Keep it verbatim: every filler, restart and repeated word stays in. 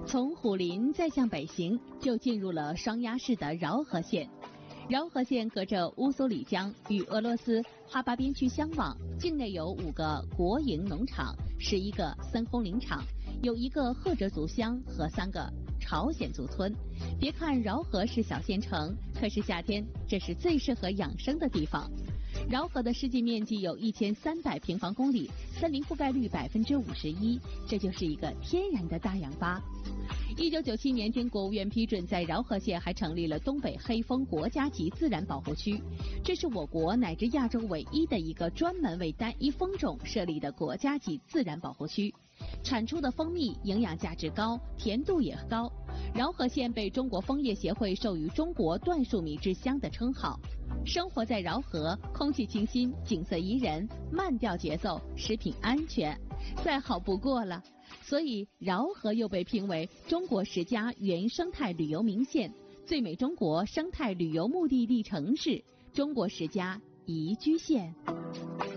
从虎林再向北行，就进入了双鸭市的饶河县。饶河县隔着乌苏里江，与俄罗斯哈巴边区相望，境内有五个国营农场，十一个森烘林场，有一个赫哲族乡和三个朝鲜族村。别看饶河是小县城，可是夏天这是最适合养生的地方。饶河的实际面积有一千三百平方公里，森林覆盖率百分之五十一，这就是一个天然的大氧吧。一九九七年，经国务院批准，在饶河县还成立了东北黑蜂国家级自然保护区。这是我国乃至亚洲唯一的一个专门为单一蜂种设立的国家级自然保护区。产出的蜂蜜营养价值高，甜度也高。饶河县被中国枫叶协会授予中国椴树米之乡的称号。生活在饶河，空气清新，景色宜人，慢调节奏，食品安全，再好不过了。所以饶河又被评为中国十佳原生态旅游名县、最美中国生态旅游目的地城市、中国十佳宜居县。